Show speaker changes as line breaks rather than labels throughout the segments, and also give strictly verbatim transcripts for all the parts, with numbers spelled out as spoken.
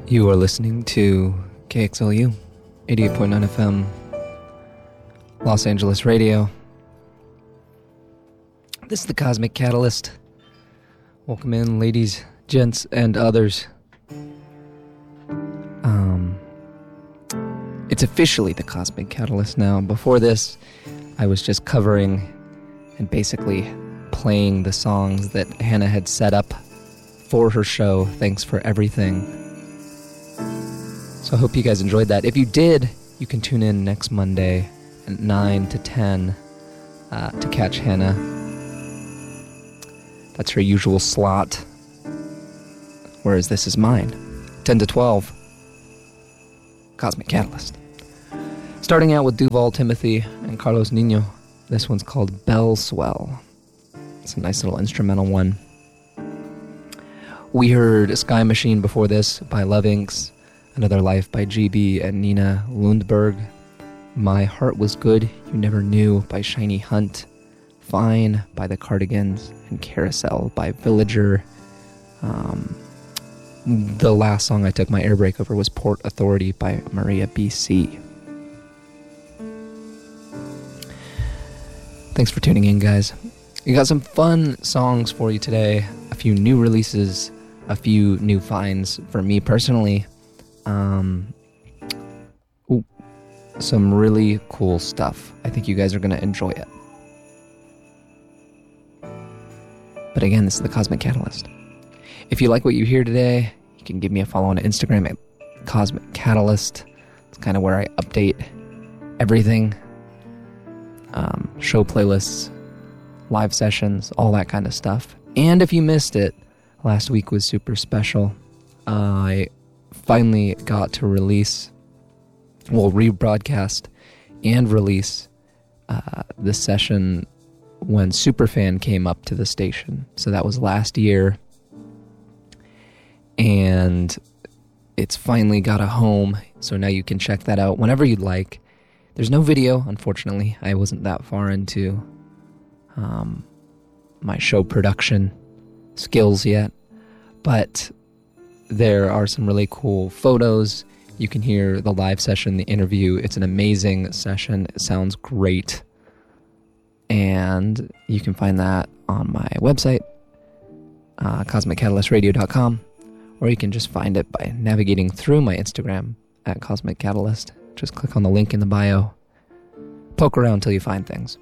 You are listening to K X L U, eighty-eight point nine F M, Los Angeles Radio. This is the Cosmic Catalyst. Welcome in, ladies, gents, and others. Um, it's officially the Cosmic Catalyst now. Before this, I was just covering and basically playing the songs that Hannah had set up for her show. Thanks for everything. So I hope you guys enjoyed that. If you did, you can tune in next Monday at nine to ten uh, to catch Hannah. That's her usual slot. Whereas this is mine. ten to twelve. Cosmic Catalyst. Starting out with Duval Timothy and Carlos Nino. This one's called Bell Swell. It's a nice little instrumental one. We heard Sky Machine before this by Love Incorporated. Another Life by G B and Nina Lundberg. My Heart Was Good, You Never Knew by Shiny Hunt. Fine by the Cardigans. And Carousel by Villager. Um, the last song I took my air break over was Port Authority by Maria B C. Thanks for tuning in, guys. We got some fun songs for you today. A few new releases. A few new finds for me personally. Um, ooh, some really cool stuff. I think you guys are going to enjoy it. But again, this is the Cosmic Catalyst. If you like what you hear today, you can give me a follow on Instagram at Cosmic Catalyst. It's kind of where I update everything. Um, show playlists, live sessions, all that kind of stuff. And if you missed it, last week was super special. Uh, I finally got to release, well, rebroadcast and release uh, the session when Superfan came up to the station. So that was last year. And it's finally got a home. So now you can check that out whenever you'd like. There's no video, unfortunately. I wasn't that far into um, my show production skills yet. But there are some really cool photos. You can hear the live session, the interview. It's an amazing session. It sounds great. And you can find that on my website, uh, cosmic catalyst radio dot com, or you can just find it by navigating through my Instagram at Cosmic Catalyst. Just click on the link in the bio. Poke around until you find things.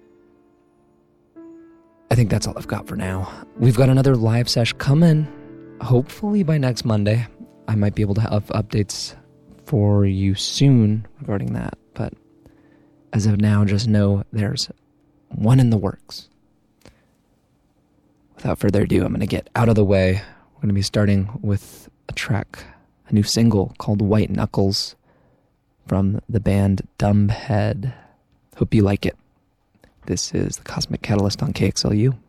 I think that's all I've got for now. We've got another live sesh coming. Hopefully by next Monday. I might be able to have updates for you soon regarding that. But as of now, just know there's one in the works. Without further ado, I'm going to get out of the way. We're going to be starting with a track, a new single called White Knuckles from the band Dumbhead. Hope you like it. This is the Cosmic Catalyst on K X L U.